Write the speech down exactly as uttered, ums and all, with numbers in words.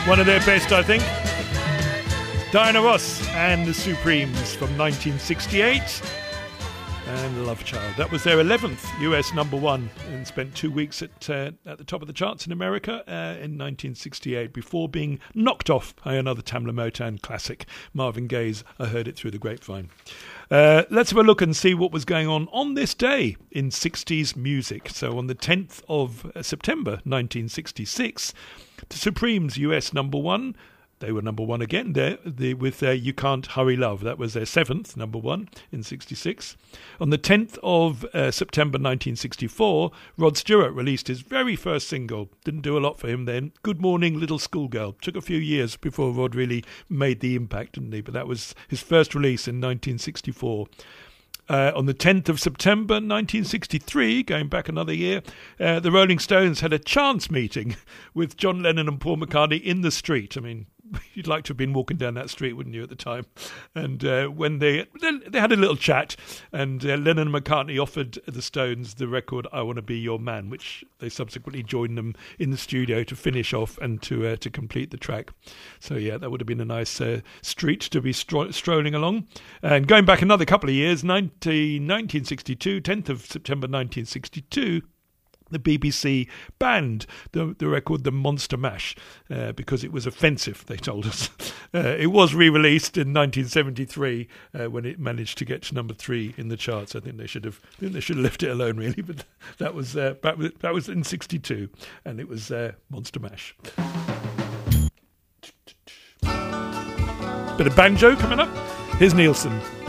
One of their best, I think. Diana Ross and the Supremes from nineteen sixty-eight. And Love Child. That was their eleventh U S number one and spent two weeks at uh, at the top of the charts in America uh, in nineteen sixty-eight before being knocked off by another Tamla Motown classic, Marvin Gaye's I Heard It Through the Grapevine. Uh, let's have a look and see what was going on on this day in sixties music. So on the tenth of September nineteen sixty-six, the Supremes U S number one. They were number one again there the, with their You Can't Hurry Love. That was their seventh number one in sixty-six. On the tenth of uh, September nineteen sixty-four, Rod Stewart released his very first single. Didn't do a lot for him then. Good Morning Little Schoolgirl. Took a few years before Rod really made the impact, didn't he? But that was his first release in nineteen sixty-four. Uh, on the tenth of September nineteen sixty-three, going back another year, uh, the Rolling Stones had a chance meeting with John Lennon and Paul McCartney in the street. I mean, you'd like to have been walking down that street, wouldn't you, at the time? And uh, when they, they they had a little chat, and uh, Lennon and McCartney offered the Stones the record "I Want to Be Your Man," which they subsequently joined them in the studio to finish off and to uh, to complete the track. So yeah, that would have been a nice uh, street to be stro- strolling along. And going back another couple of years, nineteen sixty-two, tenth of September nineteen sixty-two. The B B C banned the, the record The Monster Mash uh, because it was offensive, they told us. Uh, it was re-released in nineteen seventy-three uh, when it managed to get to number three in the charts. I think they should have I think they should have left it alone, really, but that was uh, that was in sixty-two, and it was uh, Monster Mash. Bit of banjo coming up. Here's Nielsen.